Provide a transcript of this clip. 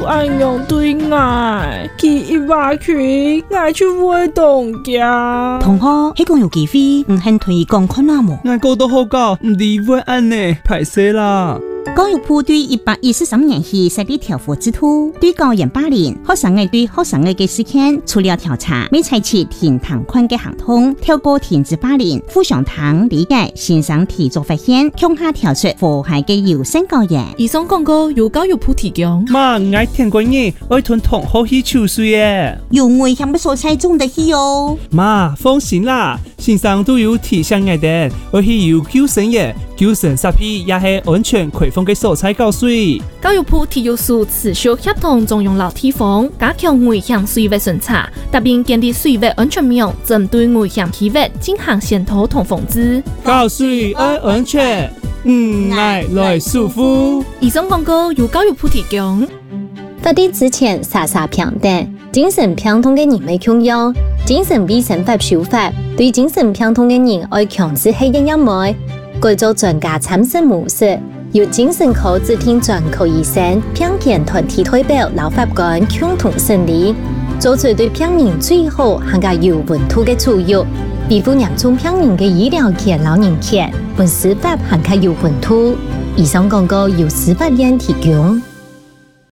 安样对爱，佢一挖佢，爱就会动家。 同学，迄个有机会，很推广看下么？ 俺教都好教，唔理会安呢，歹势啦。 教育部对123年起设立调伏制度，对校园霸凌、学生的对学生的事件，除了调查，未采取停堂款的行动，透过停止霸凌、互相堂理解、欣赏提早发现，向下调出祸害的优先教育。 以上广告由教育部提供。 妈，我听过你，爱同同学去抽水耶。 有危险的所在中得去哦。 妈，放心啦，线上都有提醒我哋，我去有救生员、救生设备也是安全开放的所在教水。 教育部体育署持续协同中央老地方，加强危险水域巡查，特别建立水域安全网，针对危险区域进行检讨同防治。 教水爱安全，爱来舒服。 以上广告由教育部提供。 法律之前傻傻平等，精神病痛的人未强要，精神卫生法修法对精神病痛的人爱强制系一样妹，改做专家参审模式。由精神科指定专科医生、病健团体代表、老法官共同审理，做出对病人最好和个有温度的处理，维护严重病人的医疗权、老人权，本司法和个有温度。以上广告由司法院提供。